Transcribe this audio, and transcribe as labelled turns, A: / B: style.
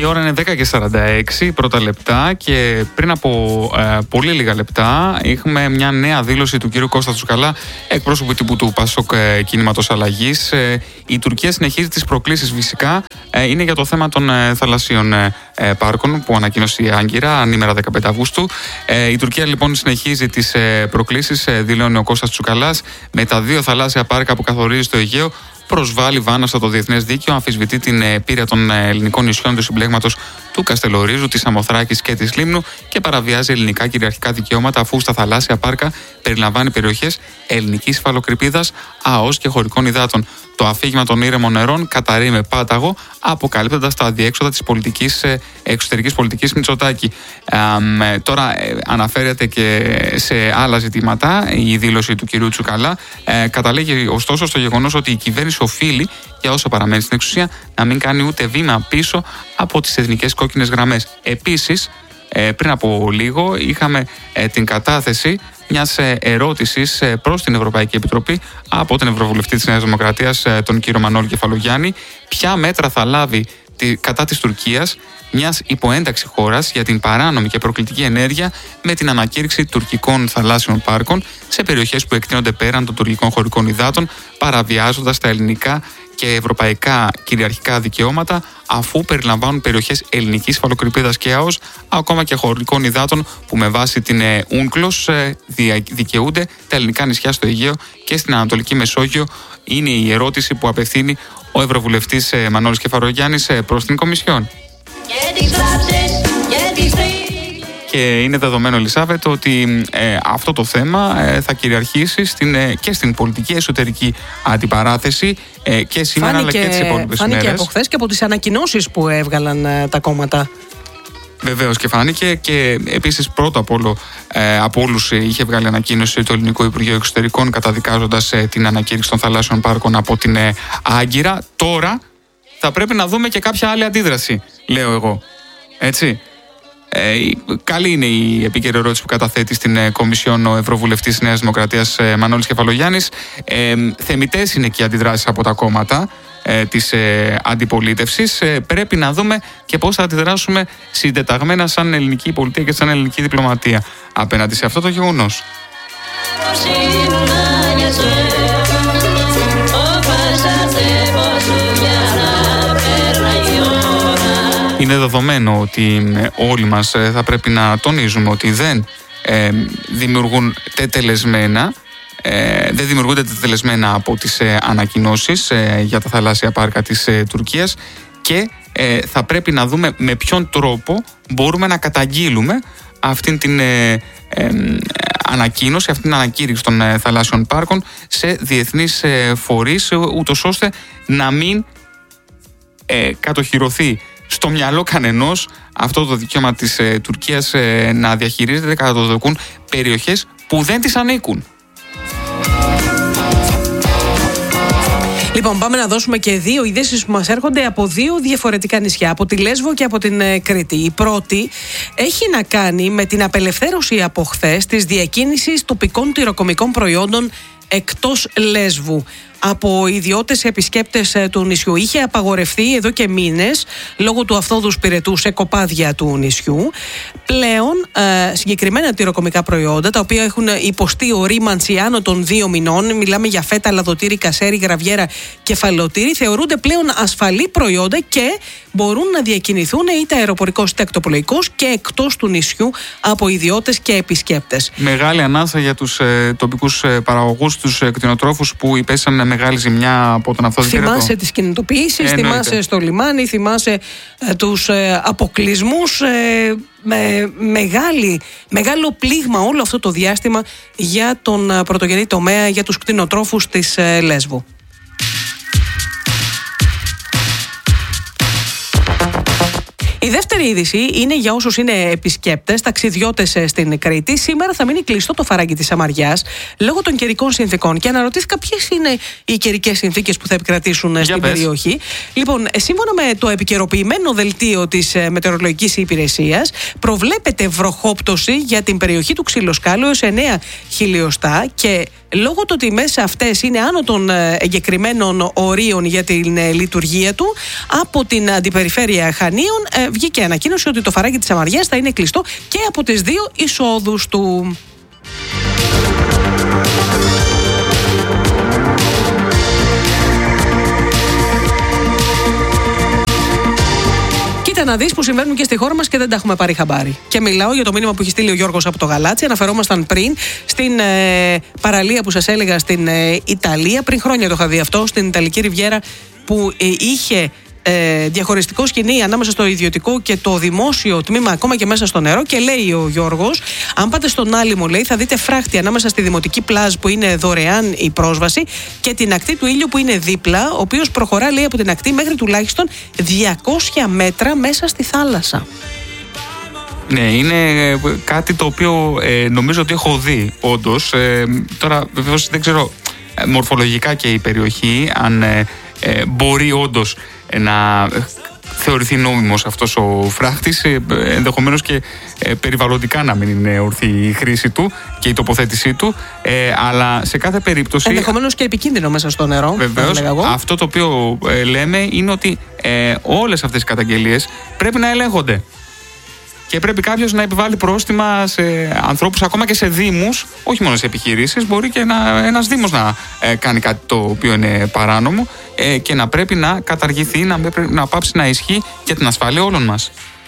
A: Η ώρα είναι 10:46 πρώτα λεπτά και πριν από πολύ λίγα λεπτά είχαμε μια νέα δήλωση του κ. Κώστα Τσουκαλά, εκπρόσωπου τύπου του ΠΑΣΟΚ Κινήματος Αλλαγής. Η Τουρκία συνεχίζει τις προκλήσεις φυσικά. Είναι για το θέμα των θαλασσίων πάρκων που ανακοίνωσε η Άγκυρα ανήμερα 15 Αυγούστου. Η Τουρκία λοιπόν συνεχίζει τις προκλήσεις, δηλώνει ο Κώστας Τσουκαλάς, με τα 2 θαλάσσια πάρκα που καθορίζει στο Αιγαίο. Προσβάλλει βάναυσα το διεθνές δίκαιο, αμφισβητεί την επίρρεια των ελληνικών νησιών του συμπλέγματος του Καστελορίζου, της Σαμοθράκης και της Λίμνου και παραβιάζει ελληνικά κυριαρχικά δικαιώματα, αφού στα θαλάσσια πάρκα περιλαμβάνει περιοχές ελληνικής υφαλοκρηπίδας, ΑΟΣ και χωρικών υδάτων. Το αφήγημα των ήρεμων νερών καταρρεί με πάταγο, αποκαλύπτοντας τα αδιέξοδα της εξωτερικής πολιτικής Μητσοτάκη. Τώρα αναφέρεται και σε άλλα ζητήματα η δήλωση του κυρίου Τσουκαλά. Καταλήγει ωστόσο στο γεγονός ότι η κυβέρνηση οφείλει, για όσο παραμένει στην εξουσία, να μην κάνει ούτε βήμα πίσω από τις εθνικές κόκκινες γραμμές. Επίσης, πριν από λίγο είχαμε την κατάθεση μιας ερώτησης προς την Ευρωπαϊκή Επιτροπή από τον Ευρωβουλευτή της Νέας Δημοκρατίας, τον κύριο Μανώλη Κεφαλογιάννη, ποια μέτρα θα λάβει κατά της Τουρκίας, μιας υποένταξη χώρας, για την παράνομη και προκλητική ενέργεια με την ανακήρυξη τουρκικών θαλάσσιων πάρκων σε περιοχές που εκτείνονται πέραν των τουρκικών χωρικών υδάτων, παραβιάζοντας τα ελληνικά και ευρωπαϊκά κυριαρχικά δικαιώματα, αφού περιλαμβάνουν περιοχές ελληνικής υφαλοκρηπίδας και ΑΟΣ, ακόμα και χωρικών υδάτων που με βάση την UNCLOS δικαιούνται τα ελληνικά νησιά στο Αιγαίο και στην Ανατολική Μεσόγειο. Είναι η ερώτηση που απευθύνει ο Ευρωβουλευτής Μανώλης Κεφαλογιάννης προς την Κομισιόν. Και είναι δεδομένο, Ελισάβετ, ότι αυτό το θέμα θα κυριαρχήσει και στην πολιτική εσωτερική αντιπαράθεση και σήμερα αλλά και τις υπόλοιπες μέρες.
B: Φάνηκε από χθες και από τις ανακοινώσεις που έβγαλαν τα κόμματα.
A: Βεβαίως και φάνηκε, και επίσης πρώτο από όλους είχε βγάλει ανακοίνωση το Ελληνικό Υπουργείο Εξωτερικών, καταδικάζοντας την ανακήρυξη των θαλάσσιων πάρκων από την Άγκυρα. Τώρα θα πρέπει να δούμε και κάποια άλλη αντίδραση, λέω εγώ. Έτσι. Καλή είναι η επίκαιρη ερώτηση που καταθέτει στην Κομισιόν ο Ευρωβουλευτής της Νέας Δημοκρατίας Μανώλης Κεφαλογιάννης. Θεμιτές είναι και οι αντιδράσεις από τα κόμματα της αντιπολίτευσης. Πρέπει να δούμε και πώς θα αντιδράσουμε συντεταγμένα σαν ελληνική πολιτεία και σαν ελληνική διπλωματία απέναντι σε αυτό το γεγονός. Είναι δεδομένο ότι όλοι μας θα πρέπει να τονίζουμε ότι δεν δημιουργούνται τετελεσμένα από τις ανακοινώσεις για τα θαλάσσια πάρκα της Τουρκίας, και θα πρέπει να δούμε με ποιον τρόπο μπορούμε να καταγγείλουμε αυτήν την ανακοίνωση, αυτήν την ανακήρυξη των θαλάσσιων πάρκων σε διεθνείς φορείς, ούτως ώστε να μην κατοχυρωθεί στο μυαλό κανενός αυτό το δικαίωμα της Τουρκίας να διαχειρίζεται κατά το δοκούν περιοχές που δεν της ανήκουν.
B: Λοιπόν, πάμε να δώσουμε και 2 ειδήσεις που μας έρχονται από 2 διαφορετικά νησιά, από τη Λέσβο και από την Κρήτη. Η πρώτη έχει να κάνει με την απελευθέρωση από χθες της διακίνησης τοπικών τυροκομικών προϊόντων εκτός Λέσβου από ιδιώτες επισκέπτες του νησιού. Είχε απαγορευτεί εδώ και μήνες λόγω του αυθόδους πυρετού σε κοπάδια του νησιού. Πλέον συγκεκριμένα τυροκομικά προϊόντα, τα οποία έχουν υποστεί ορίμανση άνω των 2 μηνών, μιλάμε για φέτα, λαδοτήρι, κασέρι, γραβιέρα, κεφαλοτήρι, θεωρούνται πλέον ασφαλή προϊόντα και μπορούν να διακινηθούν είτε αεροπορικός είτε ακτοπλοϊκός και εκτός του νησιού από ιδιώτες και επισκέπτες.
A: Μεγάλη ανάσα για τους τοπικούς παραγωγούς, τους κτηνοτρόφους που υπέστησαν μεγάλη ζημιά από τον αυθόδη πυρετό.
B: Θυμάσαι τις κινητοποιήσεις, θυμάσαι στο λιμάνι, θυμάσαι τους αποκλεισμούς, με μεγάλο πλήγμα όλο αυτό το διάστημα για τον πρωτογενή τομέα, για τους κτηνοτρόφους της Λέσβου. Η δεύτερη είδηση είναι για όσους είναι επισκέπτες, ταξιδιώτες στην Κρήτη. Σήμερα θα μείνει κλειστό το φαράγγι της Σαμαριάς λόγω των καιρικών συνθήκων. Και αναρωτήθηκα ποιες είναι οι καιρικές συνθήκες που θα επικρατήσουν στην περιοχή. Λοιπόν, σύμφωνα με το επικαιροποιημένο δελτίο της Μετεωρολογικής Υπηρεσίας, προβλέπεται βροχόπτωση για την περιοχή του Ξυλοσκάλου έως 9 χιλιοστά και λόγω του ότι οι μέσες αυτές είναι άνω των εγκεκριμένων ορίων για την λειτουργία του, από την Αντιπεριφέρεια Χανίων βγήκε ανακοίνωση ότι το φαράγγι της Αμαριάς θα είναι κλειστό και από τις δύο εισόδους του. Κοίτα να δεις που συμβαίνουν και στη χώρα μας και δεν τα έχουμε πάρει χαμπάρι. Και μιλάω για το μήνυμα που έχει στείλει ο Γιώργος από το Γαλάτσι. Αναφερόμασταν πριν στην παραλία που σας έλεγα στην Ιταλία. Πριν χρόνια το είχα δει αυτό, στην Ιταλική Ριβιέρα, που είχε διαχωριστικό σκηνή ανάμεσα στο ιδιωτικό και το δημόσιο τμήμα, ακόμα και μέσα στο νερό. Και λέει ο Γιώργος, αν πάτε στον Άλυμο, λέει, θα δείτε φράχτη ανάμεσα στη δημοτική πλάζ που είναι δωρεάν η πρόσβαση και την ακτή του Ήλιου που είναι δίπλα, ο οποίος προχωρά, λέει, από την ακτή μέχρι τουλάχιστον 200 μέτρα μέσα στη θάλασσα.
A: Ναι, είναι κάτι το οποίο νομίζω ότι έχω δει όντως. Τώρα βεβαίως δεν ξέρω μορφολογικά και η περιοχή αν μπορεί όντως να θεωρηθεί νόμιμος αυτός ο φράχτης, ενδεχομένως και περιβαλλοντικά να μην είναι ορθή η χρήση του και η τοποθέτησή του, αλλά σε κάθε περίπτωση
B: ενδεχομένως και επικίνδυνο μέσα στο νερό.
A: Βεβαίως, αυτό το οποίο λέμε είναι ότι όλες αυτές οι καταγγελίες πρέπει να ελέγχονται. Και πρέπει κάποιος να επιβάλλει πρόστιμα σε ανθρώπους, ακόμα και σε δήμους, όχι μόνο σε επιχειρήσεις. Μπορεί και ένας δήμος να κάνει κάτι το οποίο είναι παράνομο και να πρέπει να καταργηθεί, να πάψει να ισχύει για την ασφάλεια όλων μας.